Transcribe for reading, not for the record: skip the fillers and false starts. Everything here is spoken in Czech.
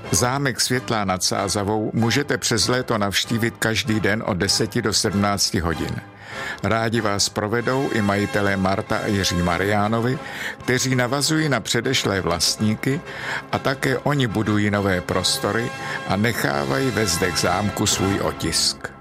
Zámek Světlá nad Sázavou můžete přes léto navštívit každý den od 10 do 17 hodin. Rádi vás provedou i majitelé Marta a Jiří Mariánovi, kteří navazují na předešlé vlastníky a také oni budují nové prostory a nechávají ve zdech zámku svůj otisk.